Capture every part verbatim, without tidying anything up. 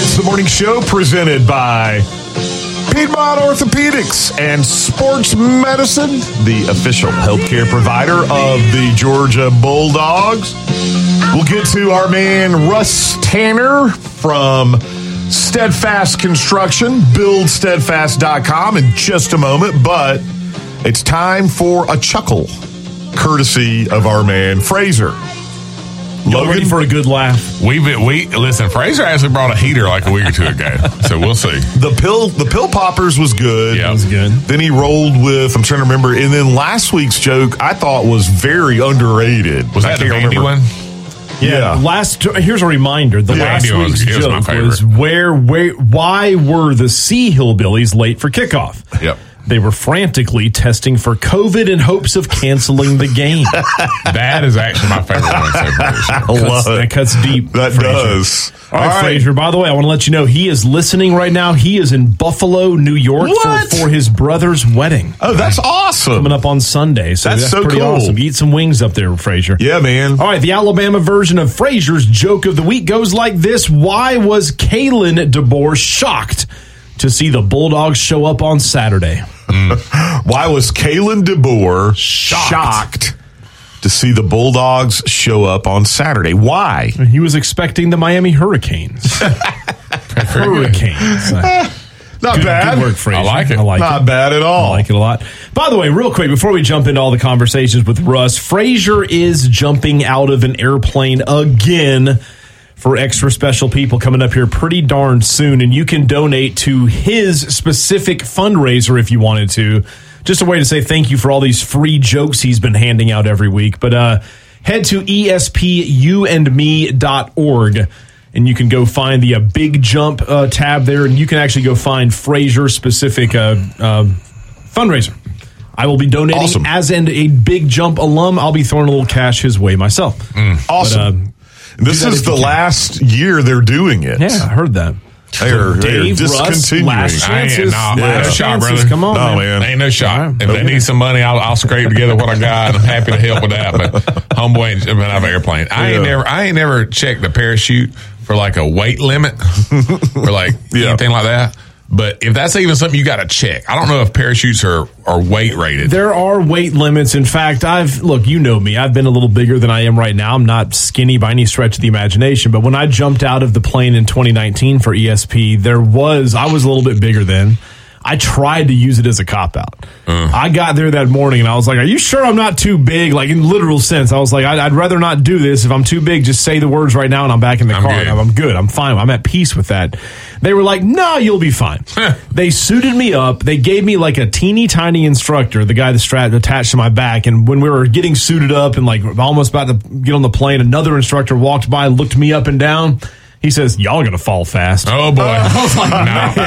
It's the morning show presented by Piedmont Orthopedics and Sports Medicine, the official healthcare provider of the Georgia Bulldogs. We'll get to our man Russ Tanner from Steadfast Construction, build steadfast dot com in just a moment, but it's time for a chuckle, courtesy of our man Fraser. Logan, ready for a good laugh. We we listen. Fraser actually brought a heater like a week or two ago, so we'll see. The pill the pill poppers was good. Yeah, it was good. Then he rolled with. I'm trying to remember. And then last week's joke I thought was very underrated. Was that the Vandy one? Yeah. yeah. Last. Here's a reminder. The Yeah, last was- week's it was my joke favorite. was where where why were the Sea Hillbillies late for kickoff? Yep. They were frantically testing for COVID in hopes of canceling the game. That is actually my favorite one so far. I Cuts- love it. that cuts deep. That Fraser. does. All right, Fraser, by the way, I want to let you know he is listening right now. He is in Buffalo, New York for, What? for his brother's wedding. Oh, that's awesome. Coming up on Sunday. So That's that's, so pretty cool. awesome. Eat some wings up there, Fraser. Yeah, man. All right, the Alabama version of Fraser's joke of the week goes like this. Why was Kalen DeBoer shocked to see the Bulldogs show up on Saturday? Why was Kalen DeBoer shocked. shocked to see the Bulldogs show up on Saturday? Why? He was expecting the Miami Hurricanes. Hurricanes. Not Good, bad. good work, Fraser. I like it. I like Not it. bad at all. I like it a lot. By the way, real quick, before we jump into all the conversations with Russ, Fraser is jumping out of an airplane again for extra special people coming up here pretty darn soon. And you can donate to his specific fundraiser if you wanted to. Just a way to say thank you for all these free jokes he's been handing out every week. But uh, head to E S P U and me dot org. And you can go find the uh, Big Jump uh, tab there, and you can actually go find Fraser-specific uh, uh, fundraiser. I will be donating Awesome. as an, a Big Jump alum. I'll be throwing a little cash his way myself. Awesome. But, uh, this do that is if the you can. last year they're doing it. Yeah, I heard that. They're, they're Dave, Russ, discontinuing. last I ain't- chances. no, last no shot, chances. brother. Come on, No, man. man. Ain't no shot. All right. If they need some money, I'll, I'll scrape together what I got. I'm happy to help with that. But homeboy ain't jumping out of an airplane. I ain't Yeah. never. I ain't never checked the parachute for like a weight limit or like Yeah. anything like that. But if that's even something you got to check, I don't know if parachutes are, are weight rated. There are weight limits. In fact, I've look, you know me. I've been a little bigger than I am right now. I'm not skinny by any stretch of the imagination. But when I jumped out of the plane in twenty nineteen for E S P, there was I was a little bit bigger then. I tried to use it as a cop out. Uh. I got there that morning and I was like, "Are you sure I'm not too big?" Like in literal sense, I was like, "I'd, I'd rather not do this. If I'm too big, just say the words right now and I'm back in the I'm car. good. I'm, I'm good. I'm fine. I'm at peace with that." They were like, "No, you'll be fine." They suited me up. They gave me like a teeny tiny instructor, the guy that strapped attached to my back. And when we were getting suited up and like almost about to get on the plane, another instructor walked by, looked me up and down. He says, "Y'all gonna fall fast." Oh boy! I was like, no,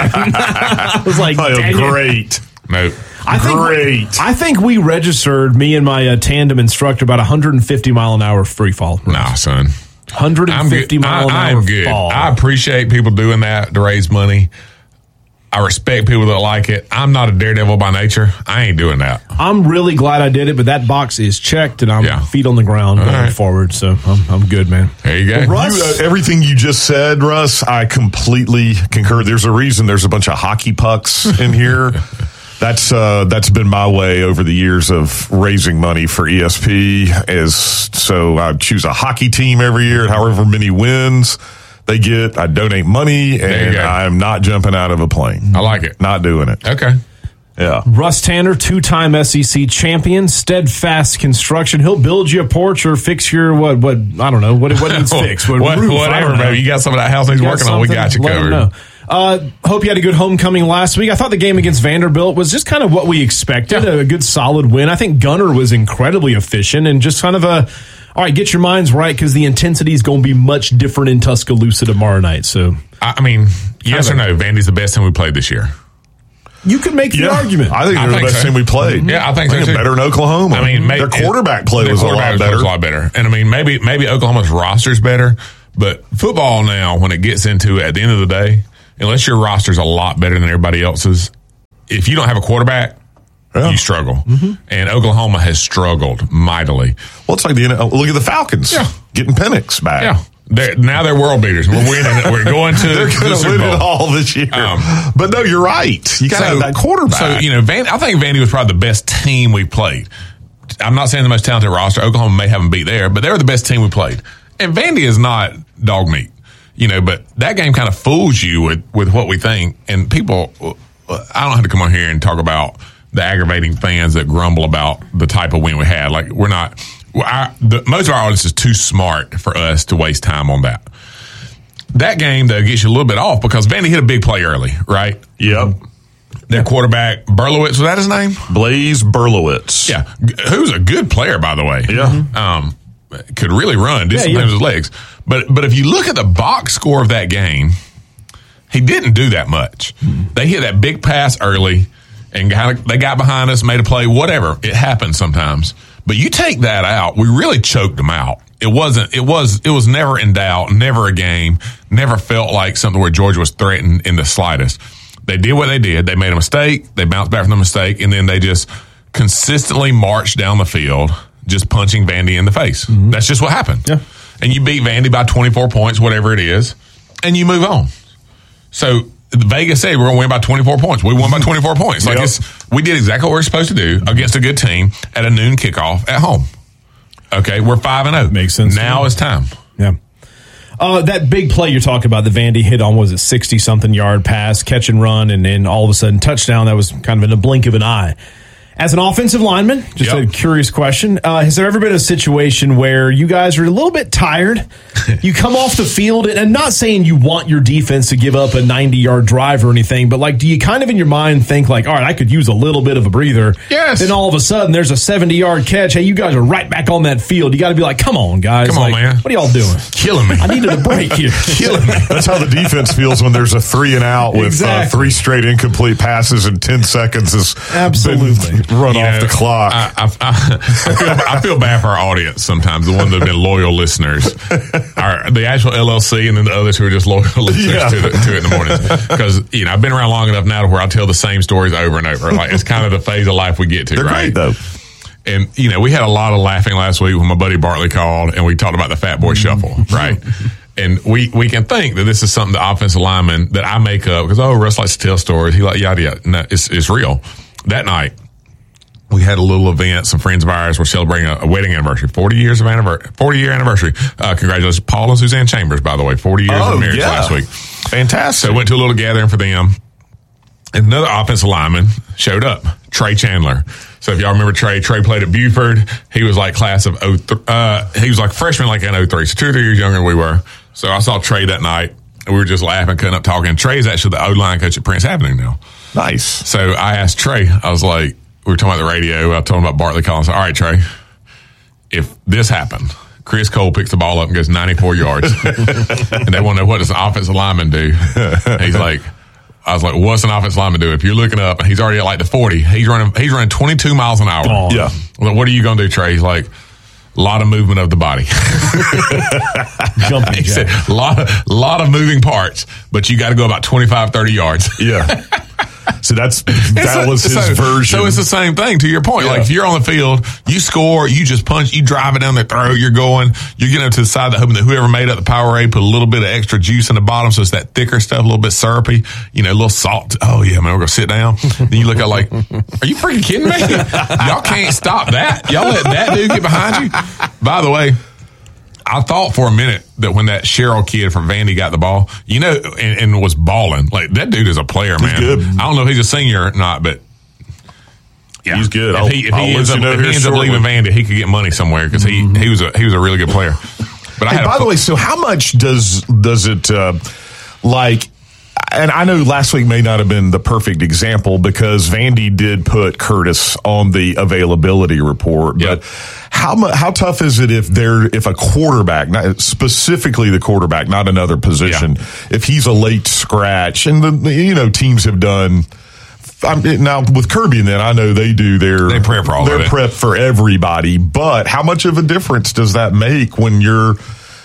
I was like, Oh, "Dang it." great. no. I think, Great. I think we registered, me and my uh, tandem instructor, about one hundred fifty mile an hour free fall. Nah, son. one hundred fifty I'm good. mile an I, hour I'm good. fall. I appreciate people doing that to raise money. I respect people that like it. I'm not a daredevil by nature. I ain't doing that. I'm really glad I did it, but that box is checked and I'm Yeah. feet on the ground All going right. forward. So I'm, I'm good, man. There you go. Russ- You, uh, everything you just said, Russ, I completely concur. There's a reason there's a bunch of hockey pucks in here. That's uh, that's been my way over the years of raising money for E S P. Is so I choose a hockey team every year, however many wins they get. I donate money, There you and go. I'm not jumping out of a plane. I like it. Not doing it. Okay. Yeah. Russ Tanner, two-time S E C champion, Steadfast Construction. He'll build you a porch or fix your what? What I don't know. What what needs fixed? What, What- roof, I whatever, don't know. baby. You got some of that house he's Got working on. We something? got you Let him covered. know. Uh, hope you had a good homecoming last week. I thought the game against Vanderbilt was just kind of what we expected. Yeah. A good solid win. I think Gunner was incredibly efficient and just kind of a, all right, get your minds right because the intensity is going to be much different in Tuscaloosa tomorrow night. So I I mean, yes or no, Vandy's the best team we played this year. you could make the Yeah. argument. I think I they're think the best so. team we played. Yeah, I think so, too. better than Oklahoma. I mean, maybe, their quarterback play their was a quarterback lot play better. was a lot better. And I mean, maybe maybe Oklahoma's roster's better, but football now, when it gets into it, at the end of the day, unless your roster's a lot better than everybody else's, if you don't have a quarterback, Yeah. you struggle. And Oklahoma has struggled mightily. Well, it's like the look at the Falcons Yeah. getting Penix back. Yeah. They're, now they're world beaters. We're winning. We're going to they're going to win it all this year. Um, but no, you're right. You got to so, have that quarterback. So you know, Van, I think Vandy was probably the best team we played. I'm not saying the most talented roster. Oklahoma may have them beat there, but they were the best team we played. And Vandy is not dog meat, you know. But that game kind of fools you with with what we think. And people, I don't have to come on here and talk about the aggravating fans that grumble about the type of win we had. Like we're not. Our, the, most of our audience is too smart for us to waste time on that. That game, though, gets you a little bit off because Vandy hit a big play early, right? Yep. Their quarterback, Berlowitz, was that his name? Blaze Berlowitz. Yeah. Who's a good player, by the way. Yeah. Um, could really run, do yeah, something yeah. with his legs. But, but if you look at the box score of that game, he didn't do that much. Mm-hmm. They hit that big pass early and got, they got behind us, made a play, whatever. It happens sometimes. But you take that out, we really choked them out. It wasn't, it was, it was never in doubt, never a game, never felt like something where Georgia was threatened in the slightest. They did what they did. They made a mistake. They bounced back from the mistake, and then they just consistently marched down the field, just punching Vandy in the face. Mm-hmm. That's just what happened. Yeah. And you beat Vandy by twenty-four points, whatever it is, and you move on. So Vegas said we're going to win by twenty-four points. We won by twenty-four points. Like yep. it's, we did exactly what we're supposed to do against a good team at a noon kickoff at home. Okay, we're five and zero. Makes sense. Now it's time. Yeah. Uh, that big play you're talking about, the Vandy hit on, was it sixty-something yard pass, catch and run, and then all of a sudden touchdown. That was kind of in a blink of an eye. As an offensive lineman, just yep. a curious question, uh, has there ever been a situation where you guys are a little bit tired? You come off the field, and I'm not saying you want your defense to give up a ninety-yard drive or anything, but like, do you kind of in your mind think like, all right, I could use a little bit of a breather? Yes. Then all of a sudden, there's a seventy-yard catch. Hey, you guys are right back on that field. You got to be like, come on, guys. Come on, like, man. What are y'all doing? Killing me. I needed a break here. Killing me. That's how the defense feels when there's a three and out with Exactly. uh, three straight incomplete passes and ten seconds is Absolutely. run You off know, the clock. I, I, I, I, feel, I feel bad for our audience sometimes, the ones that have been loyal listeners. Our, the actual L L C and then the others who are just loyal listeners Yeah. to, the, to it in the mornings. Because, you know, I've been around long enough now to where I tell the same stories over and over. Like, it's kind of the phase of life we get to, They're right? great, though. And, you know, we had a lot of laughing last week when my buddy Bartley called and we talked about the Fat Boy Shuffle, right? And we, we can think that this is something the offensive lineman that I make up because, oh, Russ likes to tell stories. He like, yada, yada. No, it's, it's real. That night, we had a little event. Some friends of ours were celebrating a, a wedding anniversary, forty years of anniversary, forty year anniversary. Uh, congratulations, Paul and Suzanne Chambers, by the way, forty years Oh, of marriage yeah. last week. Fantastic. So went to a little gathering for them. And another offensive lineman showed up, Trey Chandler. So if y'all remember Trey, Trey played at Buford. He was like class of oh, th- uh, he was like freshman, like in oh three, so two or three years younger than we were. So I saw Trey that night, and we were just laughing, cutting up, talking. Trey's actually the O-line coach at Prince Avenue now. Nice. So I asked Trey, I was like, we were talking about the radio. I told him about Bartley calling. I said, all right, Trey, if this happened, Chris Cole picks the ball up and goes ninety-four yards, and they want to know what does an offensive lineman do? And he's like, I was like, what's an offensive lineman do? If you're looking up and he's already at like the forty, he's running, he's running twenty-two miles an hour. Oh, yeah. Well, what are you going to do, Trey? He's like, a lot of movement of the body. Jumping He said, jack. a lot of, lot of moving parts, but you got to go about twenty-five, thirty yards. Yeah. So that's that So- was his so, version. So it's the same thing to your point. Yeah. Like if you're on the field, you score, you just punch, you drive it down their throat, you're going, you're getting up to the side of the hoping that whoever made up the Powerade put a little bit of extra juice in the bottom so it's that thicker stuff, a little bit syrupy, you know, a little salt. Oh yeah, man, we're gonna sit down. Then you look at like, are you freaking kidding me? Y'all can't stop that. Y'all let that dude get behind you. By the way, I thought for a minute that when that Sherrill kid from Vandy got the ball, you know, and, and was balling, like that dude is a player, man. good. I don't know if he's a senior or not, but yeah, He's good. If I'll- he, if I'll he let ends, you up, know if he here ends up shortly. leaving Vandy, he could get money somewhere because he, he was a he was a really good player. But I And had by a, the way, so how much does does it uh, like? And I know last week may not have been the perfect example because Vandy did put Curtis on the availability report. But Yep. how mu- how tough is it if they're if a quarterback, not specifically the quarterback, not another position, Yeah. if he's a late scratch, and the you know teams have done. I'm, now with Kirby, and then I know they do their They prep for all their of it. prep for everybody. But how much of a difference does that make when you're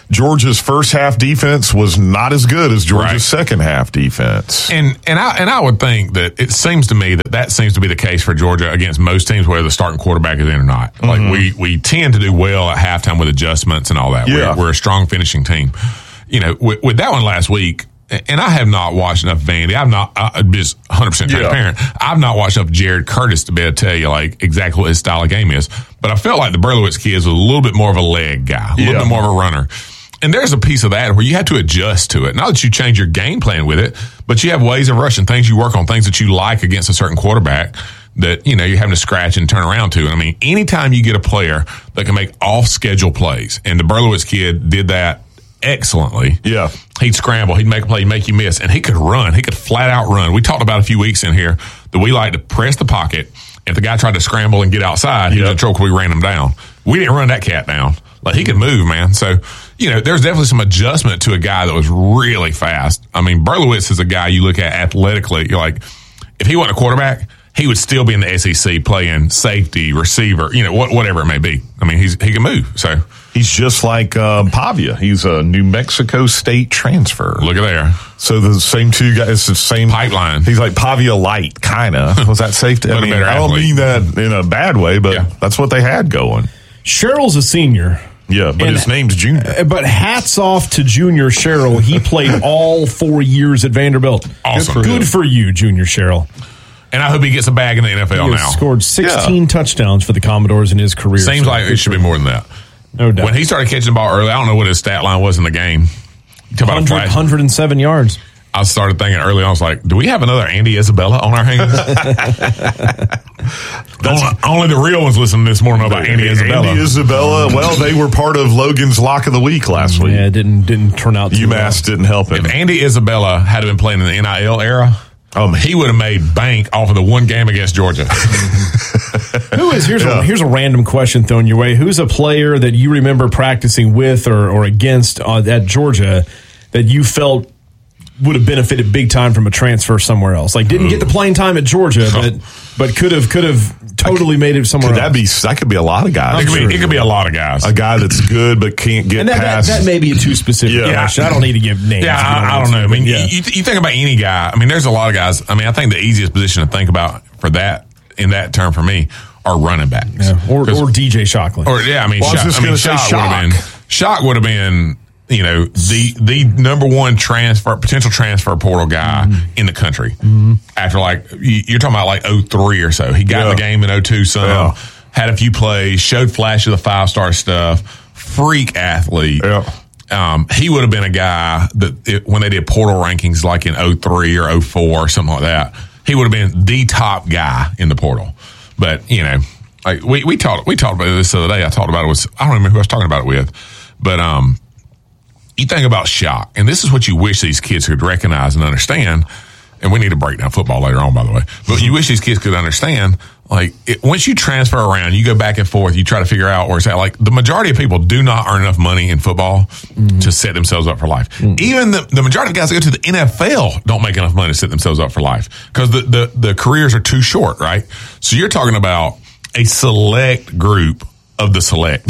Georgia's first half defense was not as good as Georgia's Right. second half defense. And and I and I would think that it seems to me that that seems to be the case for Georgia against most teams, whether the starting quarterback is in or not. Mm-hmm. Like we we tend to do well at halftime with adjustments and all that. Yeah. We're, we're a strong finishing team. You know, with, with that one last week, and I have not watched enough Vandy. I'm not uh, just one hundred percent transparent. Yeah. I've not watched enough Jared Curtis to be able to tell you like exactly what his style of game is. But I felt like the Berlowitz kids was a little bit more of a leg guy, a little Yeah. bit more of a runner. And there's a piece of that where you have to adjust to it. Not that you change your game plan with it, but you have ways of rushing, things you work on, things that you like against a certain quarterback that, you know, you're having to scratch and turn around to. And I mean, anytime you get a player that can make off schedule plays, and the Berlowitz kid did that excellently. Yeah. He'd scramble, he'd make a play, he'd make you miss, and he could run. He could flat out run. We talked about a few weeks in here that we like to press the pocket. If the guy tried to scramble and get outside, he Yep. was in trouble because we ran him down. We didn't run that cat down. Like, he could move, man. So, you know, there's definitely some adjustment to a guy that was really fast. I mean, Berlowitz is a guy you look at athletically. You're like, if he wasn't a quarterback, he would still be in the S E C playing safety, receiver, you know, what, whatever it may be. I mean, he's he can move. So He's just like um, Pavia. He's a New Mexico State transfer. look at there. So the same two guys, it's the same Pipeline. He's like Pavia light, kind of. Was that safe to? But I a mean, better I don't athlete. mean that in a bad way, but Yeah. that's what they had going. Cheryl's a senior. Yeah, but And- his name's Junior. But hats off to Junior Sherrill. He played all four years at Vanderbilt. Awesome. Good for, Good for you, Junior Sherrill. And I hope he gets a bag in the N F L He has now. scored sixteen touchdowns for the Commodores in his career. Seems So like it should be more than that. no doubt. When he started catching the ball early, I don't know what his stat line was in the game. You talk about a one hundred, flash. one hundred seven yards. I started thinking early on, I was like, do we have another Andy Isabella on our hands? only, only the real ones listening this morning know about Andy Isabella. Andy Isabella. Well, they were part of Logan's Lock of the Week last week. Yeah, it didn't didn't turn out too well. UMass didn't help him. If Andy Isabella had been playing in the N I L era, Um, he would have made bank off of the one game against Georgia. Who is here's Yeah. a here's a random question thrown your way. Who's a player that you remember practicing with or or against uh, at Georgia that you felt would have benefited big time from a transfer somewhere else? Like didn't get the playing time at Georgia, but but could have could have totally made it somewhere could that else. be? That could be a lot of guys. It could, be, it could be a lot of guys. A guy that's good but can't get And that, that, past. that may be too specific. Yeah. Question. I don't need to give names. Yeah, if you I, I want don't know. I to, mean, but yeah. you, you think about any guy. I mean, there's a lot of guys. I mean, I think the easiest position to think about for that, in that term for me, are running backs. Yeah. Or 'Cause- or D J Shockley. Or yeah, I mean, Well, I was Shock, just I mean, gonna say Shock would have been Shock would have been you know the the number one transfer potential transfer portal guy Mm-hmm. in the country after like you- you're talking about like oh three or so. He got in Yeah. the game in oh two some, Yeah. had a few plays, showed flash of the five star stuff, freak athlete. Yeah. Um, he would have been a guy that it, when they did portal rankings like in oh three or oh four or something like that, he would have been the top guy in the portal. But you know, like we we talked we talked about this the other day. I talked about it with I don't remember who I was talking about it with, but um, you think about Shock, and this is what you wish these kids could recognize and understand. And we need to break down football later on, by the way. But you wish these kids could understand, like, it, once you transfer around, you go back and forth, you try to figure out where it's at. Like, the majority of people do not earn enough money in football mm-hmm. to set themselves up for life. Mm-hmm. Even the, the majority of guys that go to the N F L don't make enough money to set themselves up for life because the, the, the careers are too short, right? So you're talking about a select group of the select.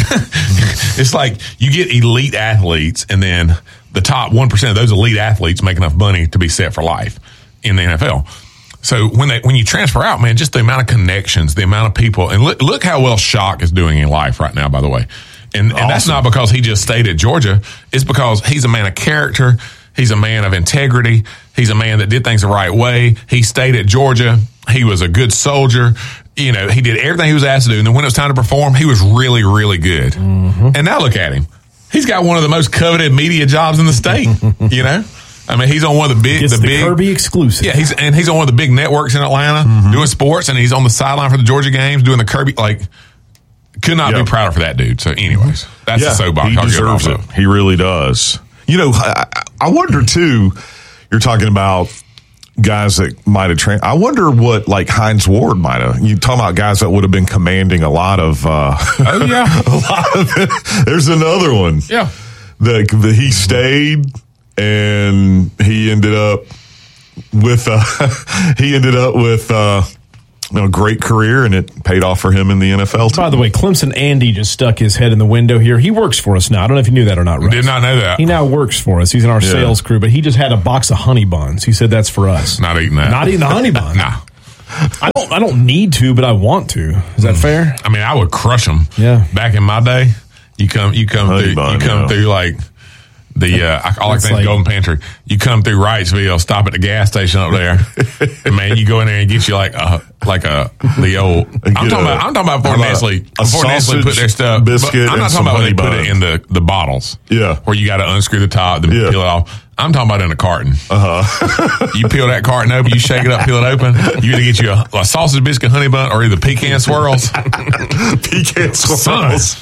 It's like you get elite athletes, and then the top one percent of those elite athletes make enough money to be set for life in the N F L. So when they when you transfer out, man, just the amount of connections, the amount of people, and look, look how well Shock is doing in life right now, by the way. And, awesome. and that's not because he just stayed at Georgia. It's because he's a man of character. He's a man of integrity. He's a man that did things the right way. He stayed at Georgia. He was a good soldier. You know, he did everything he was asked to do. And then when it was time to perform, he was really, really good. Mm-hmm. And now look at him. He's got one of the most coveted media jobs in the state, you know? I mean, he's on one of the big, Gets the, the big Kirby exclusive. Yeah, he's and he's on one of the big networks in Atlanta mm-hmm. doing sports, and he's on the sideline for the Georgia games doing the Kirby. Like, could not yep. be prouder for that dude. So, anyways, that's yeah, the soapbox. He deserves it. He really does. You know, I, I wonder too. You're talking about guys that might have trained. I wonder what like Hines Ward might have. You talking about guys that would have been commanding a lot of. Uh, oh yeah, a lot of it. There's another one. Yeah, the, the he stayed. And he ended up with uh, he ended up with uh, You know, great career, and it paid off for him in the N F L. Too. By the way, Clemson Andy just stuck his head in the window here. He works for us now. I don't know if you knew that or not, Russ. Did not know that. He now works for us. He's in our yeah. sales crew, but he just had a box of honey buns. He said that's for us. Not eating that. Not eating the honey bun. No. I don't. I don't need to, but I want to. Is that fair? I mean, I would crush them. Yeah. Back in my day, you come, you come honey through, bun, you come yeah. through like. The uh, I like think like, Golden Pantry. You come through Wrightsville, stop at the gas station up there, and man, you go in there and get you like a like a the old. I'm talking a, about I'm talking about before Nestle before Nestle put their stuff. Biscuit I'm not talking about when they buns. put it in the, the bottles. Yeah, where you got to unscrew the top, then yeah. peel it off. I'm talking about in a carton. Uh huh. You peel that carton open, you shake it up, peel it open. You either get you a, a sausage biscuit honey bun or either pecan swirls. Pecan swirls.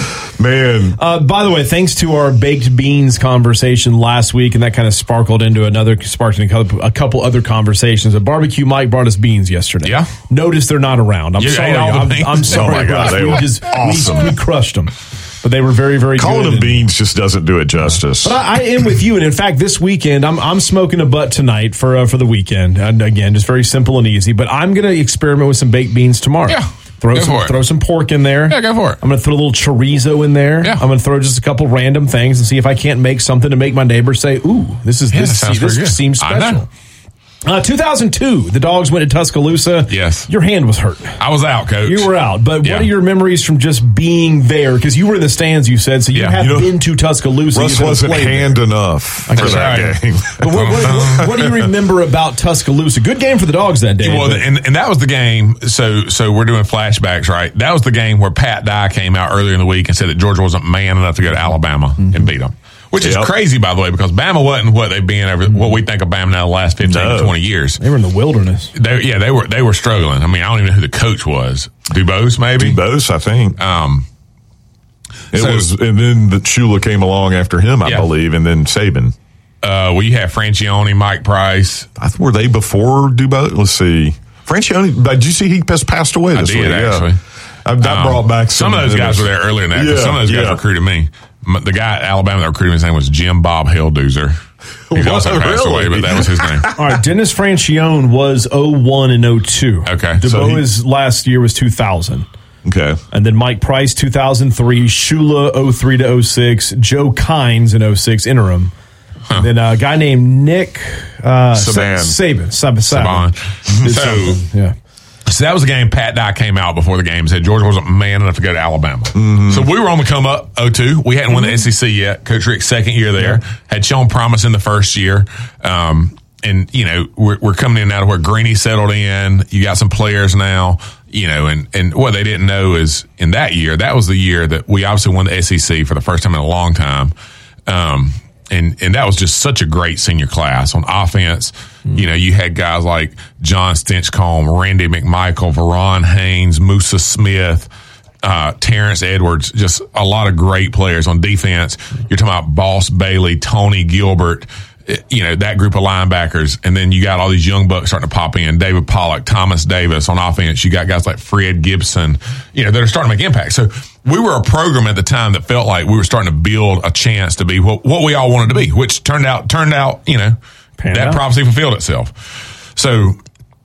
Man. Uh, by the way, thanks to our baked beans conversation last week, and that kind of sparkled into another, sparked in a couple, a couple other conversations. But Barbecue Mike brought us beans yesterday. Yeah. Notice they're not around. I'm You sorry. ate all the I'm, beans? I'm sorry. Oh my God, Russ. they we were just awesome. we, we crushed them. But they were very, very Calling good. them and, beans just doesn't do it justice. But I, I am with you, and in fact, this weekend I'm I'm smoking a butt tonight for uh, for the weekend. And again, just very simple and easy. But I'm going to experiment with some baked beans tomorrow. Yeah, throw go some for it. throw some pork in there. Yeah, go for it. I'm going to throw a little chorizo in there. Yeah. I'm going to throw just a couple random things and see if I can't make something to make my neighbors say, "Ooh, this is Yeah, this, that sounds see, this pretty good. seems I special." know. Uh, two thousand two, the Dogs went to Tuscaloosa. Yes. Your hand was hurt. I was out, Coach. You were out. But Yeah. what are your memories from just being there? Because you were in the stands, you said, so you Yeah. have You know, been to Tuscaloosa. Russ You wasn't played hand there. enough for That's that right. game. But what, what, what, what do you remember about Tuscaloosa? Good game for the Dogs that day. Well, but- and, and that was the game. So, so we're doing flashbacks, right? That was the game where Pat Dye came out earlier in the week and said that Georgia wasn't man enough to go to Alabama Mm-hmm. and beat them, which Yep. is crazy, by the way, because Bama wasn't what they've been over what we think of Bama now the last fifteen No. to twenty years. they were in the wilderness. They, yeah, they were they were struggling. I mean, I don't even know who the coach was. Dubose, maybe. Dubose, I think. Um, It so- was, and then the Shula came along after him, I Yeah. believe, and then Saban. uh, well, you had Francione, Mike Price. I th- were they before Dubose? Let's see. Francione, did you see he just passed away this I did week? actually. Yeah. I, that Um, brought back some, some, of those guys were there earlier than that. 'Cause Yeah, some of those guys yeah. recruited me. M- The guy at Alabama that recruited me, his name was Jim Bob Hilldozer. He's also What? passed Really? away, but that was his name. All right, Dennis Francione was oh one and oh two. Okay. DuBois last year was two thousand. Okay. And then Mike Price, two thousand three. Shula, oh three to oh six. Joe Kynes in oh six, interim. And then a guy named Nick uh, Saban. Saban. Sab- Saban. Saban. Did So- something. Yeah. So that was the game Pat Dye came out before the game and said Georgia wasn't man enough to go to Alabama. So we were on the come up oh two. We hadn't won the S E C yet. Coach Rick's second year there. Had shown promise in the first year. Um, and, you know, we're, we're coming in now to where Greeny settled in. You got some players now, you know, and, and what they didn't know is in that year, that was the year that we obviously won the S E C for the first time in a long time. Um, And and that was just such a great senior class on offense. Mm. You know, you had guys like John Stinchcomb, Randy McMichael, Veron Haynes, Musa Smith, uh, Terrence Edwards, just a lot of great players on defense. You're talking about Boss Bailey, Tony Gilbert, you know, that group of linebackers. And then you got all these young bucks starting to pop in. David Pollock, Thomas Davis on offense. You got guys like Fred Gibson, you know, that are starting to make impact. So we were a program at the time that felt like we were starting to build a chance to be what, what we all wanted to be, which turned out, turned out, you know, Panned that out. prophecy fulfilled itself. So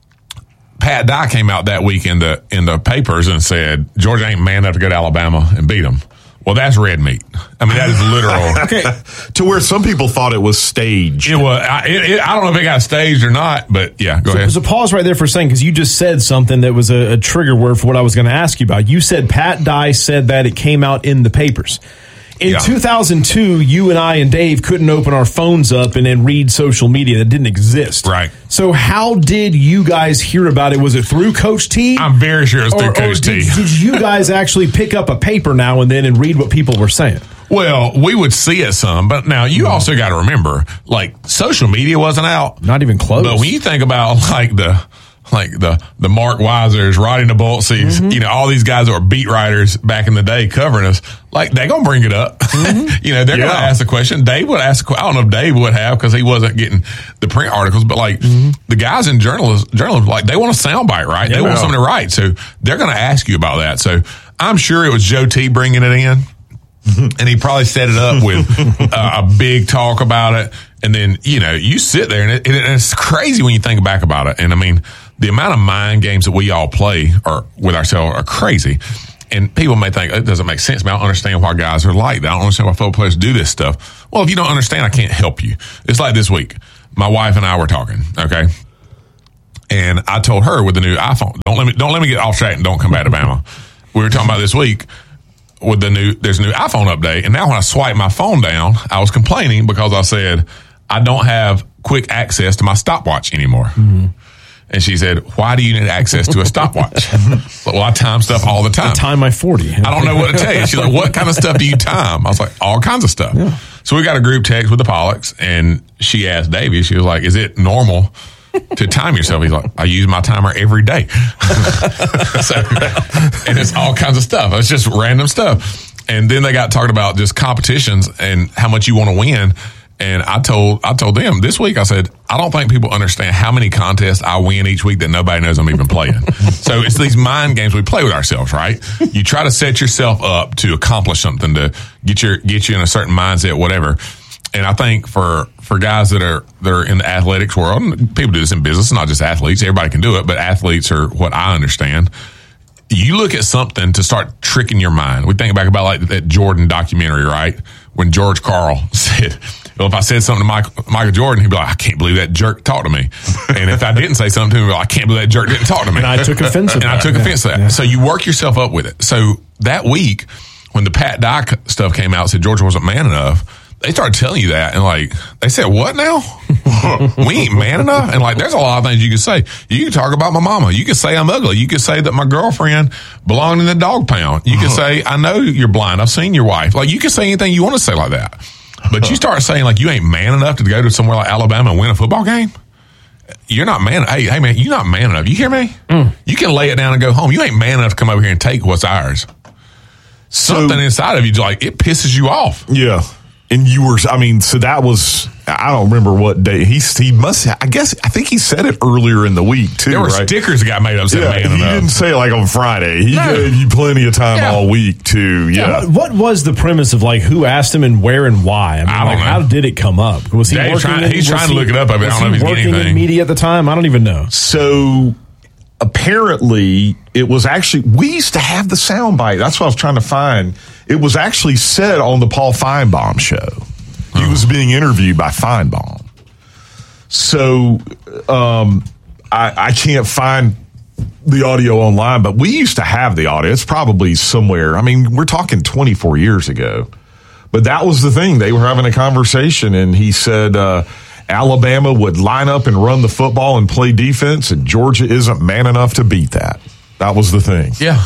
Pat Dye came out that week in the, in the papers and said, Georgia ain't man enough to go to Alabama and beat them. Well, that's red meat. I mean, that is literal. Okay. To where some people thought it was staged. It was. I, it, it, I don't know if it got staged or not, but yeah, go So, ahead. so pause right there for a second because you just said something that was a, a trigger word for what I was going to ask you about. You said Pat Dye said that it came out in the papers. In Yeah. two thousand two, you and I and Dave couldn't open our phones up and then read social media that didn't exist. Right. So how did you guys hear about it? Was it through Coach T? I'm very sure it's through or, Coach or T. did, did you guys actually pick up a paper now and then and read what people were saying? Well, we would see it some, but now you also got to remember, like, social media wasn't out. Not even close. But when you think about like the like the the Mark Weisers, Roddy Naboltse's, Mm-hmm. you know, all these guys that were beat writers back in the day covering us, like they're gonna bring it up. Mm-hmm. You know, they're Yeah. gonna ask the question. Dave would ask. I don't know if Dave would have because he wasn't getting the print articles, but like Mm-hmm. the guys in journalism, journalism, like they want a soundbite, right? They Yeah. want something to write, so they're gonna ask you about that. So I'm sure it was Joe T bringing it in. And he probably set it up with uh, a big talk about it. And then, you know, you sit there and, it, and it's crazy when you think back about it. And I mean, the amount of mind games that we all play are with ourselves are crazy. And people may think it doesn't make sense, but I don't understand why guys are like that. I don't understand why football players do this stuff. Well, if you don't understand, I can't help you. It's like this week. My wife and I were talking, okay? And I told her with the new iPhone, don't let me don't let me get off track and don't come back to Bama. We were talking about this week with the new, there's a new iPhone update. And now when I swipe my phone down, I was complaining because I said, I don't have quick access to my stopwatch anymore. Mm-hmm. And she said, why do you need access to a stopwatch? Well, I time stuff all the time. I time my forty. I don't know what to tell you. She's like, what kind of stuff do you time? I was like, all kinds of stuff. Yeah. So we got a group text with the Pollocks, and she asked Davey, she was like, is it normal to time yourself? He's like, I use my timer every day. So, and it's all kinds of stuff. It's just random stuff. And then they got talking about just competitions and how much you want to win. And I told I told them this week, I said, I don't think people understand how many contests I win each week that nobody knows I'm even playing. So it's these mind games we play with ourselves, right? You try to set yourself up to accomplish something, to get your get you in a certain mindset, whatever. And I think for for guys that are that are in the athletics world, and people do this in business, not just athletes, everybody can do it, but athletes are what I understand. You look at something to start tricking your mind. We think back about like that Jordan documentary, right? When George Karl said, well, if I said something to Michael, Michael Jordan, he'd be like, I can't believe that jerk talked to me. And if I didn't say something to him, he'd be like, I can't believe that jerk didn't talk to me. And I took offense to that. And I took yeah. offense to that. Yeah. So you work yourself up with it. So that week, when the Pat Dye stuff came out, said Georgia wasn't man enough, they started telling you that. And like, they said, what now? We ain't man enough? And like, there's a lot of things you can say. You can talk about my mama. You can say I'm ugly. You can say that my girlfriend belonged in the dog pound. You can say, I know you're blind. I've seen your wife. Like, you can say anything you want to say like that. But you start saying like you ain't man enough to go to somewhere like Alabama and win a football game. You're not man. Hey, hey man, you're not man enough. You hear me? Mm. You can lay it down and go home. You ain't man enough to come over here and take what's ours. Something so, inside of you, like it pisses you off. Yeah. And you were, I mean, so that was, I don't remember what day. He, he must, I guess, I think he said it earlier in the week, too. There were right? stickers that got made up. Yeah, man he enough. didn't say it like on Friday. He no. gave you plenty of time yeah. all week, too. Yeah. yeah what, what was the premise of, like, who asked him and where and why? I mean, I don't like, know. how did it come up? Was he Dave's working trying, in, He's trying he, to look it up. I, mean, I don't know if he's working anything. in media at the time? I don't even know. So apparently it was actually, we used to have the soundbite. That's what I was trying to find. It was actually said on the Paul Feinbaum show. He was being interviewed by Feinbaum. So um, I, I can't find the audio online, but we used to have the audio. It's probably somewhere. I mean, we're talking twenty-four years ago. But that was the thing. They were having a conversation, and he said uh, Alabama would line up and run the football and play defense, and Georgia isn't man enough to beat that. That was the thing. Yeah.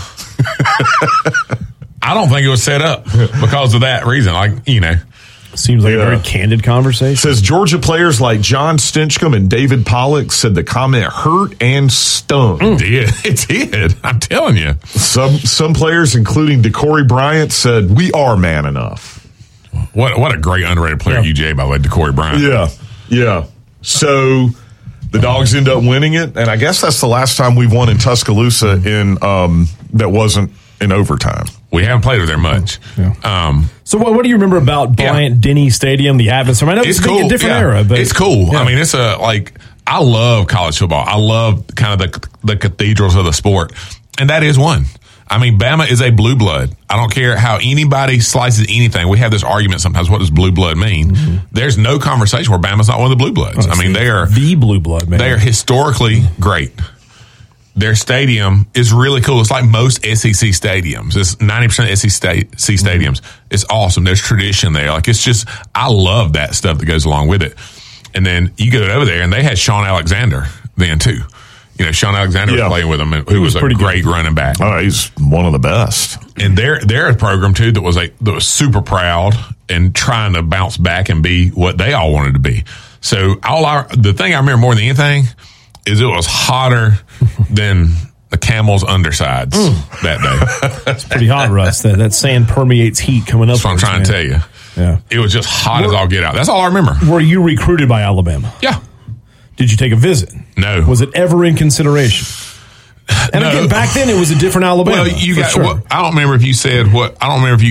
I don't think it was set up because of that reason. Like, you know. Seems like yeah. a very candid conversation. Says Georgia players like John Stinchcomb and David Pollock said the comment hurt and stung. Mm. It did. It did. I'm telling you. Some some players, including DeCorey Bryant, said we are man enough. What what a great underrated player, yeah. U G A, by the way, DeCorey Bryant. Yeah, yeah. So the Dogs end up winning it, and I guess that's the last time we've won in Tuscaloosa in um, that wasn't in overtime. We haven't played over there much. Yeah. Um, so what, what do you remember about Bryant yeah. Denny Stadium, the Advent? I know it's, it's cool. a different yeah. era, but it's cool. Yeah. I mean, it's a like I love college football. I love kind of the the cathedrals of the sport, and that is one. I mean, Bama is a blue blood. I don't care how anybody slices anything. We have this argument sometimes. What does blue blood mean? Mm-hmm. There's no conversation where Bama's not one of the blue bloods. Oh, I mean, they are the blue blood. Man. They are historically great. Their stadium is really cool. It's like most S E C stadiums. It's ninety percent S E C stadiums. It's awesome. There's tradition there. Like, it's just, I love that stuff that goes along with it. And then you go over there, and they had Sean Alexander then, too. You know, Sean Alexander yeah. was playing with them, who was, was a great good. running back. Oh, he's one of the best. And they're, they're a program, too, that was, a, that was super proud and trying to bounce back and be what they all wanted to be. So all our, the thing I remember more than anything is it was hotter than the camel's undersides mm. that day. It's pretty hot, Russ. That, that sand permeates heat coming up. That's what I'm trying man. to tell you. Yeah. It was just hot were, as all get out. That's all I remember. Were you recruited by Alabama? Yeah. Did you take a visit? No. Was it ever in consideration? And no. again, back then it was a different Alabama. Well, you got. Sure. Well, I don't remember if you said what. I don't remember if you. It,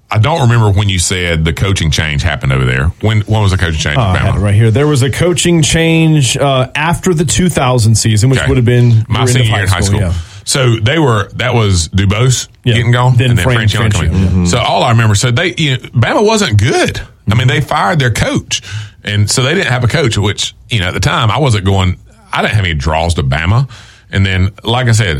I don't remember when you said the coaching change happened over there. When when was the coaching change? Oh, at I had Bama? it right here. There was a coaching change uh, after the two thousand season, which Okay. would have been my your end of senior year in high school. Yeah. So they were that was Dubose Yeah. getting gone, Then and then Fran- French Young French coming. Young, So all I remember, so they, you know, Bama wasn't good. I mean, they fired their coach, and so they didn't have a coach. Which, you know, at the time I wasn't going. I didn't have any draws to Bama, and then like I said,